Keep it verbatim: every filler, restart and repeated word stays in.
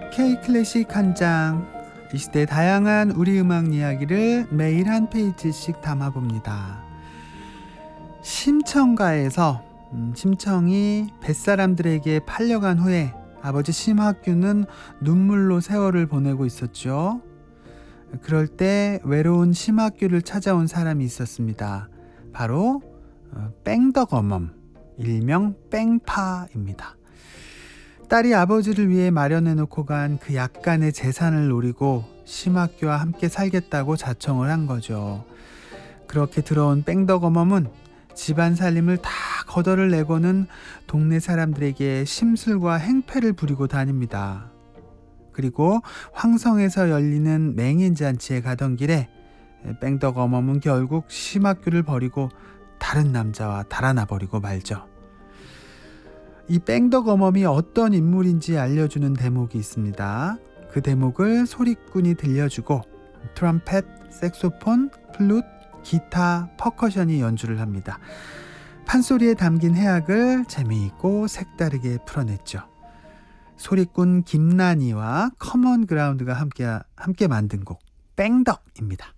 K-클래식 한 장, 이 시대의 다양한 우리 음악 이야기를 매일 한 페이지씩 담아봅니다. 심청가에서 음, 심청이 뱃사람들에게 팔려간 후에 아버지 심학규는 눈물로 세월을 보내고 있었죠. 그럴 때 외로운 심학규를 찾아온 사람이 있었습니다. 바로 어, 뺑덕어멈, 일명 뺑파입니다. 딸이 아버지를 위해 마련해놓고 간 그 약간의 재산을 노리고 심학규와 함께 살겠다고 자청을 한 거죠. 그렇게 들어온 뺑덕어멈은 집안 살림을 다 거덜을 내고는 동네 사람들에게 심술과 행패를 부리고 다닙니다. 그리고 황성에서 열리는 맹인잔치에 가던 길에 뺑덕어멈은 결국 심학규를 버리고 다른 남자와 달아나 버리고 말죠. 이 뺑덕어멈이 어떤 인물인지 알려주는 대목이 있습니다. 그 대목을 소리꾼이 들려주고 트럼펫, 색소폰, 플룻, 기타, 퍼커션이 연주를 합니다. 판소리에 담긴 해악을 재미있고 색다르게 풀어냈죠. 소리꾼 김난희와 커먼 그라운드가 함께, 함께 만든 곡 뺑덕입니다.